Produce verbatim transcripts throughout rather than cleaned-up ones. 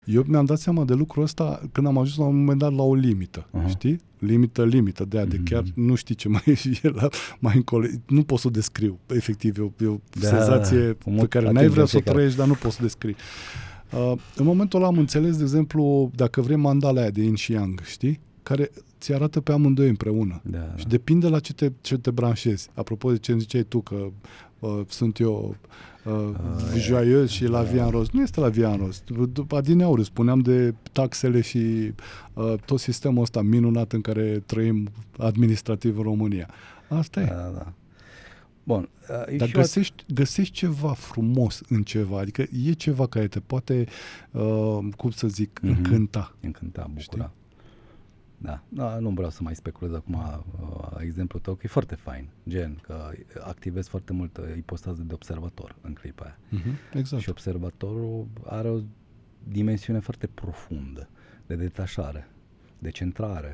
Eu mi-am dat seama de lucrul ăsta când am ajuns la un moment dat la o limită, uh-huh. știi? Limită, limită, de aia, de chiar nu știi ce mai e la, mai încolo. Nu pot să o descriu, efectiv, e o, e o da, senzație pe care n-ai vrea să o trăiești, dar nu poți să descrii. Uh, în momentul ăla am înțeles, de exemplu, dacă vrei mandala aia de Yin și Yang, știi? Care ți arată pe amândoi împreună. Da, și da. Depinde la ce te, ce te branșezi. Apropo de ce îmi ziceai tu, că uh, sunt eu uh, uh, joios și la via în roz. Nu este la via în roz. Adineauri spuneam de taxele și uh, tot sistemul ăsta minunat în care trăim administrativ în România. Asta e. Da, da. Bun. Uh, Dar găsești, găsești ceva frumos în ceva. Adică e ceva care te poate, uh, cum să zic, uh-huh. încânta. Încânta, bucura. Știi? Da, da, nu vreau să mai speculez acum uh, exemplul tău, că e foarte fain, gen că activezi foarte mult ipostază de observator în clipa aia. Uh-huh, exact. Și observatorul are o dimensiune foarte profundă de detașare, de centrare.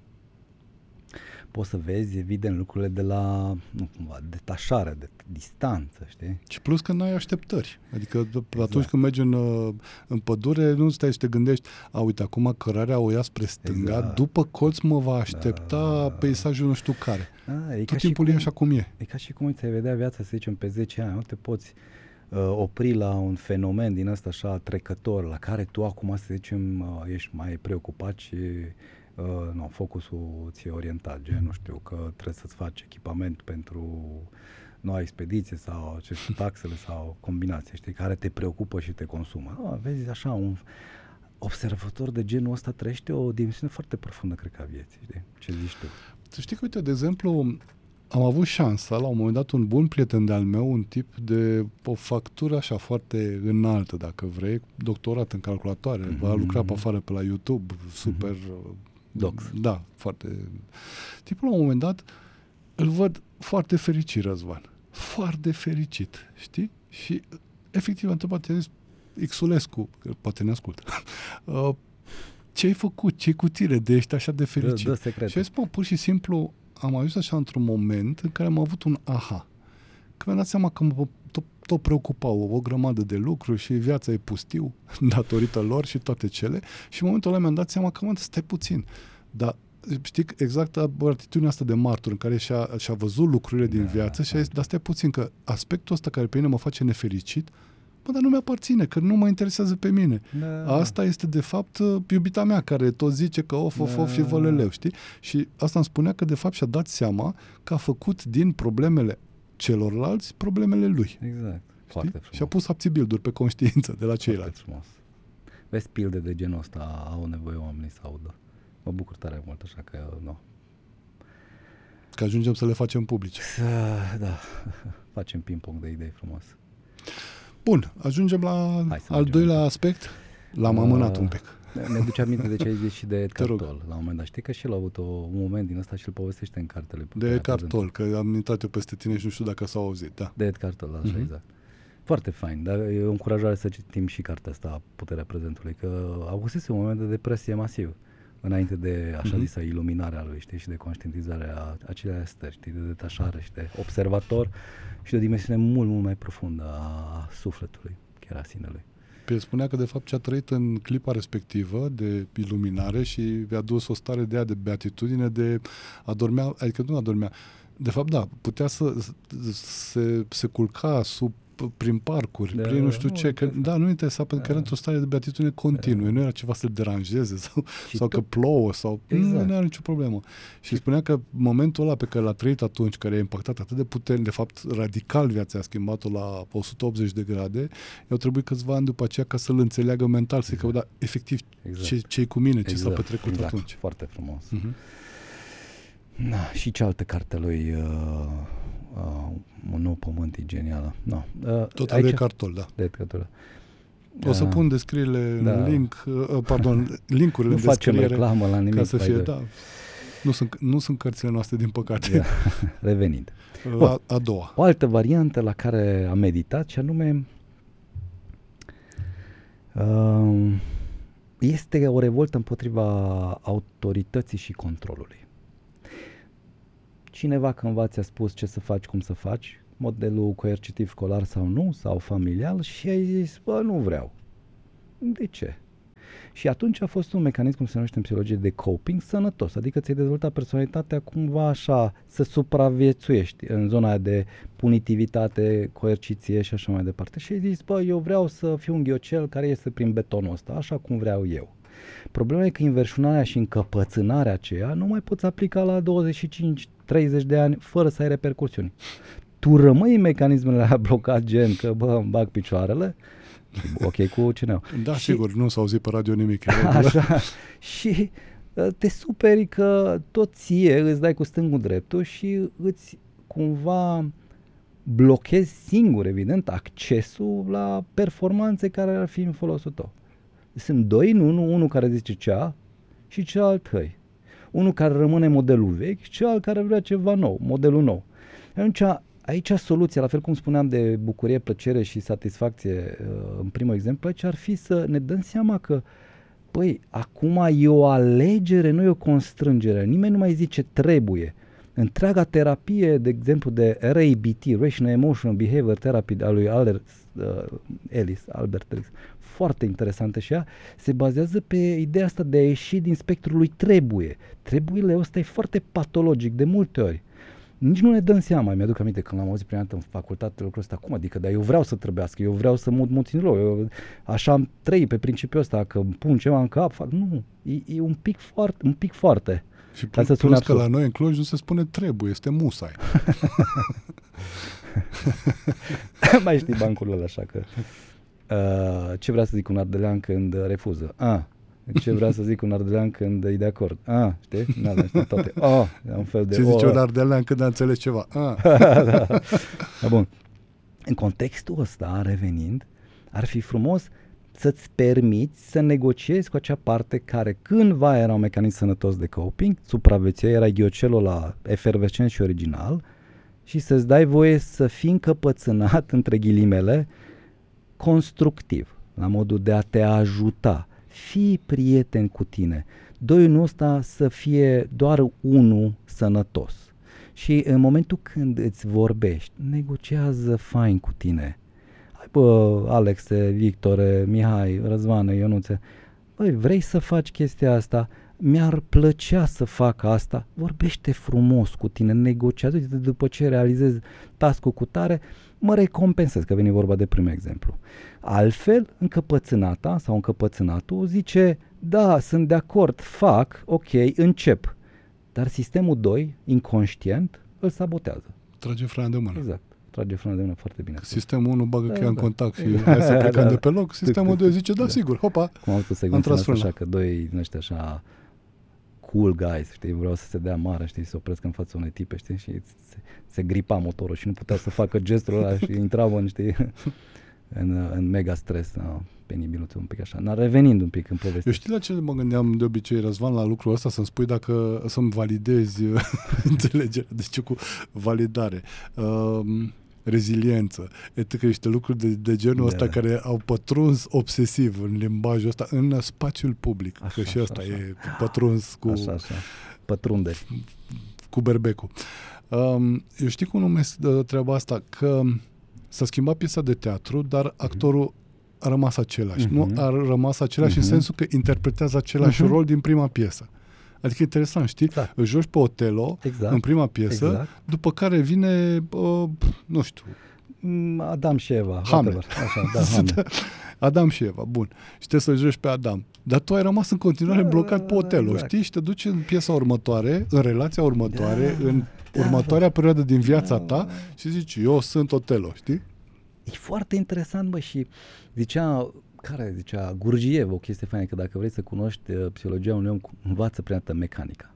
Poți să vezi, evident, lucrurile de la, nu cumva, detașare, de distanță, știi? Și plus că n-ai așteptări. Adică exact. Atunci când mergi în, în pădure, nu stai și te gândești, a, uite, acum cărarea o ia spre stânga, exact. După colț mă va aștepta da. Peisajul nu știu care. A, e tot timpul cum, e așa cum e. E ca și cum ți-ai vedea viața, să zicem, pe zece ani. Nu te poți uh, opri la un fenomen din ăsta așa trecător, la care tu acum, să zicem, uh, ești mai preocupat și Uh, nu, focusul ți-e orientat, gen, nu știu, că trebuie să-ți faci echipament pentru noua expediție sau aceste taxele sau combinații, știi, care te preocupă și te consumă. No, vezi, așa, un observator de genul ăsta trăiește o dimensiune foarte profundă, cred că, a vieții, știi? Ce zici tu? Tu știi că, uite, de exemplu, am avut șansa, la un moment dat, un bun prieten de-al meu, un tip de o factură așa foarte înaltă, dacă vrei, doctorat în calculatoare, mm-hmm. a lucrat pe afară pe la YouTube, super... Mm-hmm. Docs. Da, foarte... Tipul la un moment dat îl văd foarte fericit, Răzvan. Foarte fericit, știi? Și efectiv a întrebat, i-a zis, Xulescu, că poate ne ascultă, uh, ce ai făcut? Ce-i cu tine de ești așa de fericit? Dă, dă secretul. Și a zis, mă, pur și simplu am ajuns așa într-un moment în care am avut un aha. Că mi-am dat seama că mă tot, tot preocupau o grămadă de lucruri și viața e pustiu datorită lor și toate cele. Și în momentul ăla mi-am dat seama că, mă, stai puțin. Dar știi, exact atitudinea asta de martor în care și-a, și-a văzut lucrurile din da, viață și a zis, dar stai puțin, că aspectul ăsta care pe mine mă face nefericit, bă, dar nu mi-aparține, că nu mă interesează pe mine. Da. Asta este, de fapt, iubita mea, care tot zice că of, of, of da. Și văleleu, știi? Și asta îmi spunea că, de fapt, și-a dat seama că a făcut din problemele celorlalți problemele lui. Exact. Foarte frumos. Și a pus abțibilduri pe conștiință de la ceilalți. Foarte frumos. Vezi, pilde de genul ăsta au nevoie oamenii să audă. Mă bucur tare mult, așa că, nu. Că ajungem să le facem publice. Da, facem ping-pong de idei frumos. Bun, ajungem la al doilea aspect. L-am amânat uh, un pic. Ne duce aminte de ce ai zis și de Eckhart Tolle la un moment dat. Știi că și el a avut o, un moment din ăsta și îl povestește în cartele. De Eckhart Tolle, că am intrat eu peste tine și nu știu dacă s-au auzit. Da. De Eckhart Tolle, așa, uh-huh. exact. Foarte fain, dar e o încurajare să citim și cartea asta, Puterea Prezentului, că avusese un moment de depresie masiv înainte de, așa uh-huh. zisă, iluminarea lui, știi, și de conștientizarea acelea stări, știi, de detașare și de observator și de o dimensiune mult, mult mai profundă a sufletului, chiar a sinelui. El spunea că, de fapt, ce-a trăit în clipa respectivă de iluminare și i-a dus o stare de aia de beatitudine, de a dormea, adică nu a dormea, de fapt, da, putea să se, se culca sub prin parcuri, de, prin nu știu nu, ce, că, da, nu interesa, pentru că era într-o stare de beatitudine continuă, nu era ceva să-l deranjeze sau, sau că plouă sau exact. Nu, nu era nicio problemă. Și, și spunea că momentul ăla pe care l-a trăit atunci, care a impactat atât de puternic, de fapt radical viața, a schimbat-o la o sută optzeci de grade, i-au trebuit câțiva ani după aceea ca să-l înțeleagă mental, să zică, da, efectiv, exact. ce, ce-i cu mine, ce exact. s-a petrecut exact. atunci. Foarte frumos. Uh-huh. Da, și cealaltă carte lui uh, uh, Un nou pământ e genială. No. Uh, Tot al de Eckhart Tolle, da. De Eckhart Tolle. O să uh, pun descrierile da. în link, uh, pardon, linkurile în descriere. Nu facem reclamă la nimic. Ca să fie, da. Nu sunt, nu sunt cărțile noastre, din păcate. Da. Revenind. La a doua. O altă variantă la care am meditat și anume uh, este o revoltă împotriva autorității și controlului. Cineva cândva ți-a spus ce să faci, cum să faci, modelul coercitiv școlar sau nu, sau familial, și ai zis, bă, nu vreau. De ce? Și atunci a fost un mecanism, cum se numește în psihologie, de coping sănătos, adică ți-ai dezvoltat personalitatea cumva așa, să supraviețuiești în zona aia de punitivitate, coerciție și așa mai departe. Și ai zis, bă, eu vreau să fiu un ghiocel care iese prin betonul ăsta, așa cum vreau eu. Problema e că inversionarea și încăpățânarea aceea nu mai poți aplica la douăzeci și cinci treizeci de ani fără să ai repercusiuni. Tu rămâi în mecanismele alea blocat, gen că bă, îmi bag picioarele, ok cu C N A. Da, și, sigur, nu s-a auzit pe radio nimic. Așa, și te superi că tot ție îți dai cu stângul dreptul și îți cumva blochezi singur, evident, accesul la performanțe care ar fi în folosul tău. Sunt doi în unul, unul care zice cea și celălalt hăi. Unul care rămâne modelul vechi și celălalt care vrea ceva nou, modelul nou. Atunci, aici soluția, la fel cum spuneam de bucurie, plăcere și satisfacție în primul exemplu, aici ar fi să ne dăm seama că păi, acum e o alegere, nu e o constrângere. Nimeni nu mai zice trebuie. Întreaga terapie, de exemplu, de R A B T, Rational Emotional Behavior Therapy, al lui Albert uh, Ellis, Albert Ellis, foarte interesantă și ea, se bazează pe ideea asta de a ieși din spectrul lui trebuie. Trebuile ăsta e foarte patologic de multe ori. Nici nu ne dăm seama. Mi-aduc aminte când l-am auzit prima dată în facultate lucrul ăsta. Cum adică? Dar eu vreau să trebuiască, eu vreau să mut muțin rău. Eu, așa am trăit pe principiul ăsta, că pun ceva în cap, fac. Nu, e, e un pic foarte, un pic foarte. Și plus, plus că absurd. La noi în Cluj nu se spune trebuie, este musai. Mai știi bancurile alea așa că... Uh, ce vrea să zic un ardelean când refuză? Ah, ce vrea să zic un ardelean când e de acord? Ah, știi? Nu avem toate. Oh, un fel de... Ce zice oh, un ardelean când a înțeles ceva? Ah. da. Da, bun. În contextul ăsta, revenind, ar fi frumos să-ți permiți să negociezi cu acea parte care cândva era un mecanism sănătos de coping, supraviețuia, era ghiocelul la efervescent și original, și să-ți dai voie să fii încăpățânat, între ghilimele, constructiv, la modul de a te ajuta. Fii prieten cu tine. Doi nu ăsta să fie doar unul sănătos. Și în momentul când îți vorbești, negociază fain cu tine. Hai bă, Alexe, Victore, Mihai, Răzvană, Ionuțe, băi, vrei să faci chestia asta? Mi-ar plăcea să fac asta. Vorbește frumos cu tine, negociază. După ce realizezi task-ul cu tare, mă recompensez, că vine vorba de primul exemplu. Altfel, încăpățânata sau încăpățânatul zice, da, sunt de acord, fac, ok, încep. Dar sistemul doi, inconștient, îl sabotează. Trage frâna de mână. Exact. Trage frâna de mână foarte bine. Sistemul unu bagă da, cheia da. în contact și hai să plecăm da. de pe loc. Sistemul doi zice, da, da, sigur, hopa, cum am spus secvența așa, că doi din ăștia așa cool guys, știi, vreau să se dea mare, știi, să se opresc în fața unei tipe, știi, și se, se gripa motorul și nu putea să facă gestul ăla și intrau în, știi, în, în mega stres, no, penibil un pic așa. Dar revenind un pic în poveste. Eu știi la ce mă gândeam de obicei, Răzvan, la lucrul ăsta, să-mi spui dacă, să-mi validezi înțelegerea, deci cu validare. Um, reziliență, etc. Niște lucruri de, de genul ăsta da. care au pătruns obsesiv în limbajul ăsta, în spațiul public. Așa, că și ăsta așa. e pătruns cu... Așa, așa. Pătrunde. Cu berbecul. Um, eu știi cum numesc treaba asta? Că s-a schimbat piesa de teatru, dar actorul a rămas același. Uh-huh. Nu a rămas același uh-huh. în sensul că interpretează același uh-huh. rol din prima piesă. Adică e interesant, știi? Da. Îl joci pe Otelo exact. în prima piesă, exact. după care vine, uh, nu știu... Adam și Eva. Hamlet. Așa, da, Hamlet. Adam și Eva, bun. Și trebuie să-l joci pe Adam. Dar tu ai rămas în continuare da, blocat pe Otelo, exact. știi? Și te duci în piesa următoare, în relația următoare, da, în da, următoarea da. perioadă din viața ta da. și zici, eu sunt Otelo, știi? E foarte interesant, bă, și zicea... care zicea, Gurdjieff, o chestie faină, că dacă vrei să cunoști uh, psihologia unui om, învață prima dată mecanica.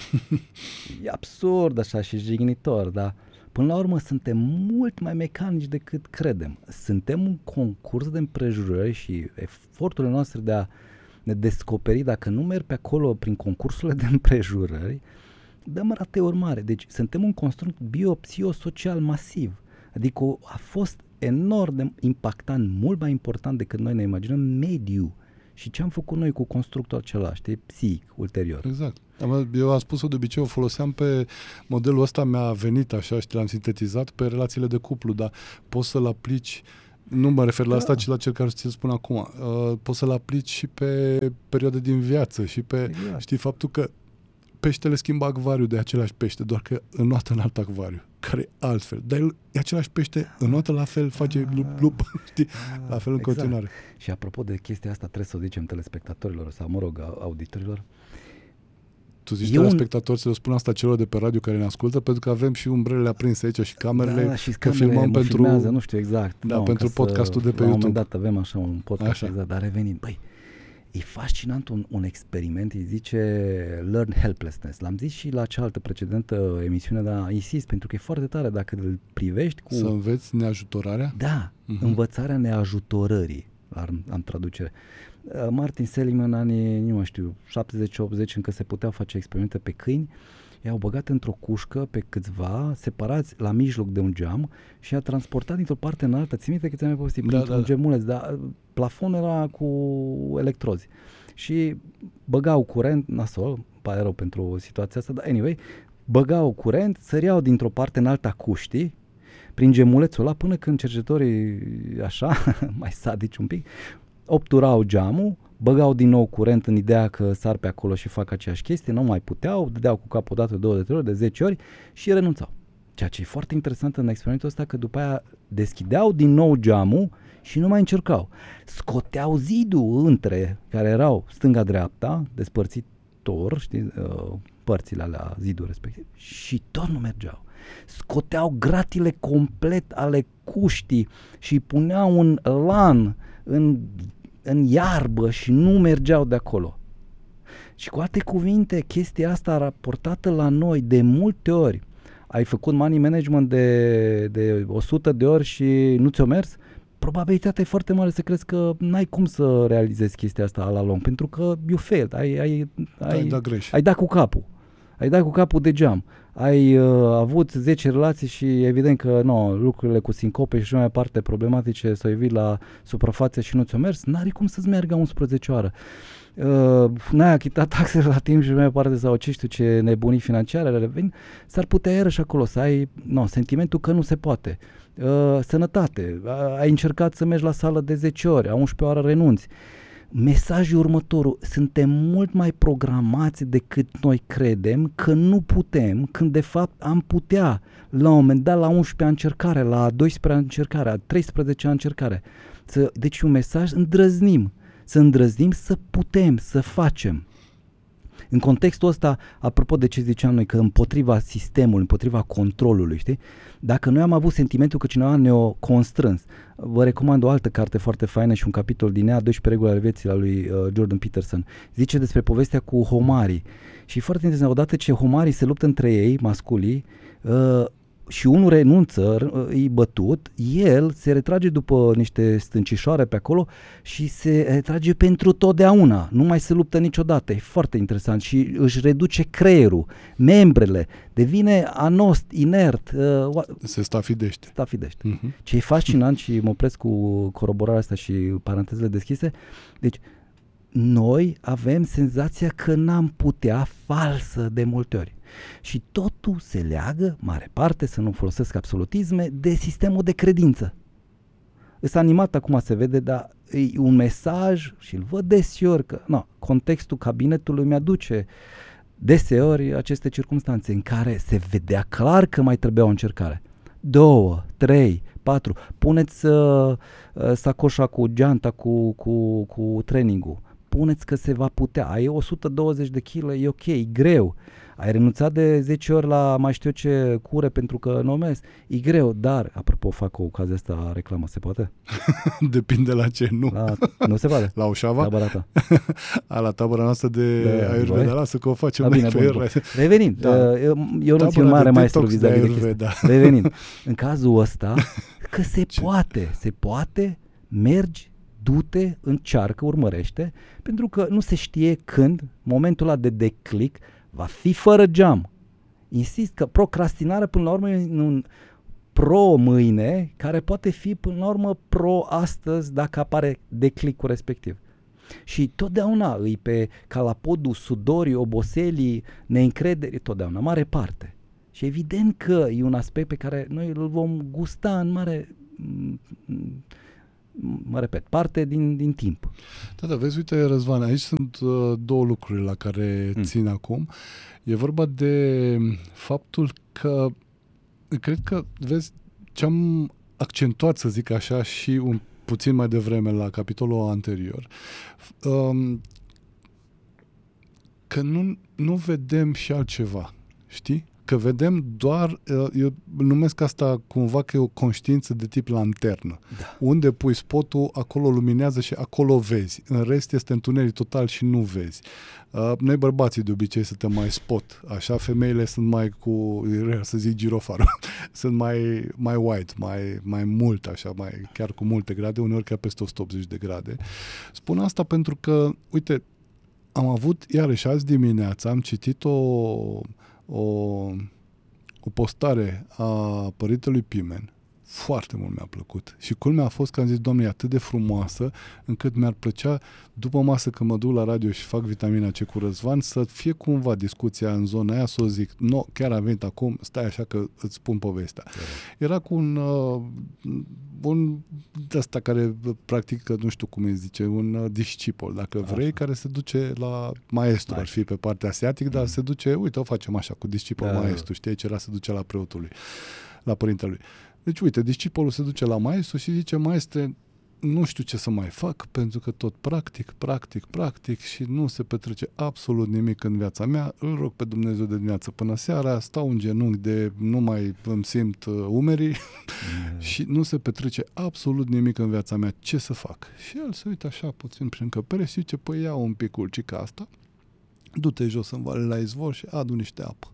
E absurd așa și jignitor, dar până la urmă suntem mult mai mecanici decât credem. Suntem un concurs de împrejurări și eforturile noastre de a ne descoperi, dacă nu merg pe acolo prin concursurile de împrejurări, dăm rate urmare. Deci suntem un construct biopsihosocial masiv. Adică a fost enorm de impactant, mult mai important decât noi ne imaginăm, mediu. Și ce am făcut noi cu constructul acela, știi, psihic, ulterior. Exact. Eu am spus-o de obicei, o foloseam pe modelul ăsta, mi-a venit așa și l-am sintetizat pe relațiile de cuplu, dar poți să-l aplici Nu mă refer la da. asta, ci la cel care ți-l spun acum. Uh, poți să-l aplici și pe perioade din viață și pe, exact. știi, faptul că peștele schimbă acvariu de același pește, doar că înnoată în alt acvariu, care e altfel. Dar el e același pește, înnoată la fel, face lup, lup, știi, la fel în exact. continuare. Și apropo de chestia asta, trebuie să o zicem telespectatorilor sau, mă rog, auditorilor. Tu zici telespectatori să le spun asta celor de pe radio care ne ascultă, pentru că avem și umbrele aprinse aici și camerele, da, și că filmăm pentru, filmează, nu știu exact, da, no, pentru podcastul să, de pe la YouTube. La un moment dat avem așa un podcast, așa. exact, dar revenind, băi, e fascinant un, un experiment, îi zice Learn Helplessness. L-am zis și la cealaltă precedentă emisiune, dar insist, pentru că e foarte tare dacă îl privești cu... Să înveți neajutorarea? Da, uh-huh. învățarea neajutorării, am, am traducere. Martin Seligman în anii, nu mai știu, șaptezeci optzeci, încă se puteau face experimente pe câini, i-au băgat într-o cușcă pe câțiva, separați la mijloc de un geam și i-a transportat dintr-o parte în alta. Ți minte că ți-am mai povestit, da, printr-un da, gemuleț, dar plafonul era cu electrozi. Și băgau curent, nasol, pare rău pentru situația asta, dar anyway, băgau curent, săreau dintr-o parte în alta cuștii, prin gemulețul ăla, până când cercetătorii, așa, mai sadici un pic, obturau geamul, băgau din nou curent în ideea că sar pe acolo și fac aceeași chestie, nu mai puteau, dădeau cu capul o dată, două, de trei ori, de zece ori și renunțau. Ceea ce e foarte interesant în experimentul ăsta, că după aia deschideau din nou geamul și nu mai încercau. Scoteau zidul între, care erau stânga-dreapta, despărțitor, știi, părțile alea, zidul respectiv, și tot nu mergeau. Scoteau gratile complet ale cuștii și puneau un lan în, în iarbă și nu mergeau de acolo. Și cu alte cuvinte, chestia asta raportată la noi de multe ori, ai făcut money management de, de o sută de ori și nu ți-o mers, probabilitatea e foarte mare să crezi că n-ai cum să realizezi chestia asta la lung, pentru că you failed, ai, ai, ai, ai, dat greș. ai dat cu capul. Ai dat cu capul de geam, ai uh, avut zece relații și evident că no, lucrurile cu sincope și mai departe problematice s-au evit la suprafață și nu ți-o mers, n-are cum să-ți meargă unsprezece oară. Uh, n-ai achitat taxele la timp și mai departe sau ce știu ce nebunii financiare revin, s-ar putea iarăși acolo să ai no, sentimentul că nu se poate. Uh, sănătate, uh, ai încercat să mergi la sală de zece ori, a unsprezece oară renunți. Mesajul următorul, suntem mult mai programați decât noi credem că nu putem, când de fapt am putea la un moment dat, la unsprezecea încercare, la a doisprezecea încercare, a treisprezecea încercare. Să, deci un mesaj, îndrăznim, să îndrăznim să putem, să facem. În contextul ăsta, apropo de ce ziceam noi, că împotriva sistemului, împotriva controlului, știi? Dacă noi am avut sentimentul că cineva ne-a constrâns, vă recomand o altă carte foarte faină și un capitol din ea, doisprezece reguli ale vieții, la lui uh, Jordan Peterson. Zice despre povestea cu homarii. Și foarte interesant, odată ce homarii se luptă între ei, masculii, uh, și unul renunță, e bătut, el se retrage după niște stâncișoare pe acolo și se retrage pentru totdeauna, nu mai se luptă niciodată, e foarte interesant și își reduce creierul, membrele, devine anost, inert. Uh, se stafidește. Stafidește. Uh-huh. Ce e fascinant și mă opresc cu coroborarea asta și parantezele deschise, deci noi avem senzația că n-am putea, falsă de multe ori. Și totul se leagă, mare parte, să nu folosesc absolutisme, de sistemul de credință. Îs animat acum se vede, dar e un mesaj și îl văd deseori că no, contextul cabinetului mi-aduce deseori aceste circumstanțe în care se vedea clar că mai trebuia o încercare. Două, trei, patru, puneți uh, sacoșa cu geanta, cu, cu, cu trainingul. Puneți că se va putea, ai o sută douăzeci de kilograme, e ok, e greu, ai renunțat de zece ori la mai știu ce cure pentru că nu mers, e greu, dar, apropo, fac o ocazie asta, reclamă, se poate? Depinde la ce, nu. La, nu se poate. La Oșava? Tabăra ta. A, la tabăra noastră de, de Ayurveda, lasă că o facem da, noi bine, pe bun, bun. Revenind, da. eu nu țin mare maestru vis-a-vis de chestia. Revenind, în cazul ăsta, că se ce? poate, se poate, mergi, du-te, încearcă, urmărește, pentru că nu se știe când, momentul ăla de declic, va fi fără geam. Insist că procrastinarea până la urmă e un pro mâine, care poate fi până la urmă pro astăzi dacă apare declicul respectiv. Și totdeauna îi pe calapodul sudorii, oboselii, neîncrederii, totdeauna, mare parte. Și evident că e un aspect pe care noi îl vom gusta în mare mă repet, parte din, din timp. Da, da, vezi, uite, Răzvan, aici sunt uh, două lucruri la care mm. țin acum. E vorba de faptul că, cred că, vezi, ce-am accentuat, să zic așa, și un puțin mai devreme la capitolul anterior, um, că nu, nu vedem și altceva, știi? Că vedem doar, eu numesc asta cumva că e o conștiință de tip lanternă. Da. Unde pui spotul, acolo luminează și acolo vezi. În rest este întuneric total și nu vezi. Uh, noi bărbații de obicei suntem mai spot, așa, femeile sunt mai cu, să zic, girofarul, sunt mai, mai white, mai, mai mult, așa, mai, chiar cu multe grade, uneori chiar peste o sută optzeci de grade. Spun asta pentru că, uite, am avut, iarăși azi dimineața, am citit o O, o postare a părintelui Pimen, foarte mult mi-a plăcut. Și culmea a fost că am zis, Doamne, e atât de frumoasă, încât mi-ar plăcea, după masă când mă duc la radio și fac Vitamina C cu Răzvan, să fie cumva discuția în zona aia, să o zic, no, chiar am venit acum, stai așa că îți spun povestea. Yeah. Era cu un, uh, un de ăsta care practică, nu știu cum îi zice, un uh, discipol, dacă vrei, așa, care se duce la maestru, ar fi pe partea asiatic, dar mm. se duce, uite, o facem așa, cu discipol yeah. maestru, știi, ce era, se duce la preotului, la părintelui. Deci, uite, discipolul se duce la maestru și zice, maestre, nu știu ce să mai fac, pentru că tot practic, practic, practic și nu se petrece absolut nimic în viața mea. Îl rog pe Dumnezeu de dimineață până seara, stau în genunchi de nu mai îmi simt umerii mm. și nu se petrece absolut nimic în viața mea. Ce să fac? Și el se uită așa puțin prin încăpere și zice, păi ia un pic ulcica asta, du-te jos în vale la izvor și adu niște apă.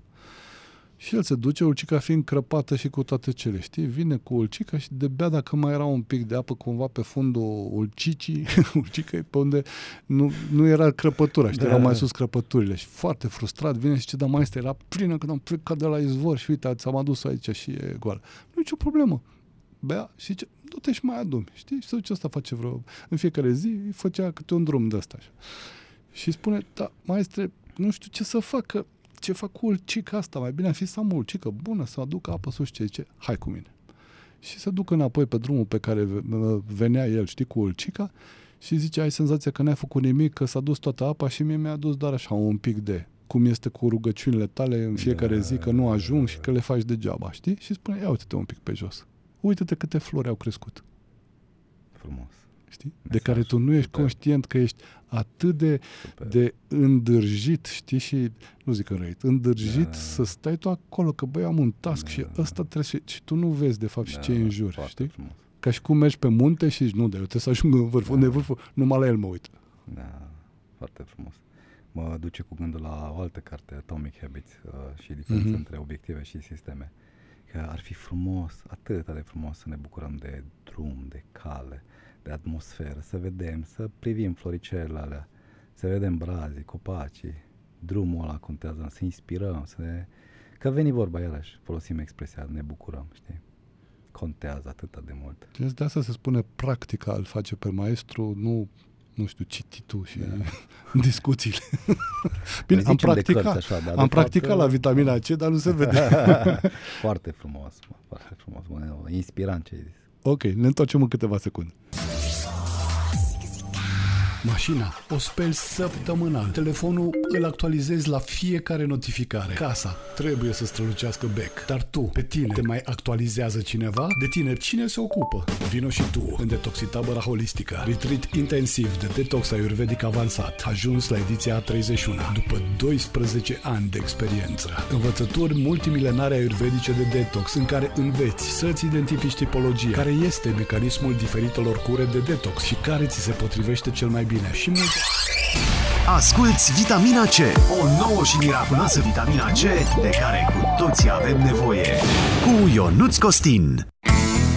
Și el se duce, ulcica fiind crăpată și cu toate cele, știi? Vine cu ulcica și de-abia dacă mai era un pic de apă cumva pe fundul ulcicii, ulcica pe unde nu, nu era crăpătura, știi? Da. Erau mai sus crăpăturile și foarte frustrat vine și zice, da, maestre, era plină când am plecat de la izvor și uite, ți-am adus aici și e goală. Nu e nicio problemă. Bea și zice, du-te și mai adu-mi, știi? Și se duce, asta face vreo, în fiecare zi făcea câte un drum de ăsta așa. Și spune, da, maestre, nu știu ce să fac, că ce fac cu ulcica asta? Mai bine ar fi să am o ulcică bună, să aduc apă sus, ce zice, hai cu mine. Și se duc înapoi pe drumul pe care venea el, știi, cu ulcica și zice, ai senzația că n-ai făcut nimic, că s-a dus toată apa și mie mi-a dus doar așa un pic de, cum este cu rugăciunile tale în fiecare da, zi, că nu ajung și că le faci degeaba, știi? Și spune, ia uite-te un pic pe jos. Uite-te câte flori au crescut. Frumos. Știi? Mesaj. De care tu nu ești super conștient că ești atât de, de îndârjit, știi, și nu zic răit, îndârjit da, să stai tu acolo, că băi, am un task da, și ăsta trebuie și, și tu nu vezi de fapt da, și ce e în jur, știi? Frumos. Ca și cum mergi pe munte și zici, nu, dar eu trebuie să ajung în vârf, da. Unde e vârful? Numai la el mă uit. Da, foarte frumos. Mă duce cu gândul la o altă carte, Atomic Habits, uh, și diferența mm-hmm. între obiective și sisteme. Că ar fi frumos, atât de frumos să ne bucurăm de drum, de cale, de atmosferă, să vedem, să privim floricelele alea, să vedem brazii, copacii, drumul ăla contează, să inspirăm, să ne... Că veni vorba iarăși, folosim expresia, ne bucurăm, știi? Contează atât de mult. De asta se spune practica îl face pe maestru, nu, nu știu, cititul și da. discuțiile. Bine, am practicat, cărți, așa, am practicat fapt, la Vitamina C, dar nu se vede. Foarte frumos, foarte frumos, inspirant ce ai zis. Ok, ne întoarcem în câteva secunde. Mașina o speli săptămânal. Telefonul îl actualizezi la fiecare notificare. Casa trebuie să strălucească bec. Dar tu, pe tine, te mai actualizează cineva? De tine, cine se ocupă? Vino și tu în Detoxitabăra Holistică. Retreat intensiv de detox ayurvedic avansat. Ajuns la ediția a treizeci și unu. După doisprezece ani de experiență. Învățături multimilenare ayurvedice de detox în care înveți să-ți identifici tipologia, care este mecanismul diferitelor cure de detox și care ți se potrivește cel mai bine și mult. Asculți Vitamina C, o nouă și miraculoasă vitamina C de care cu toții avem nevoie. Cu Ionuț Costin.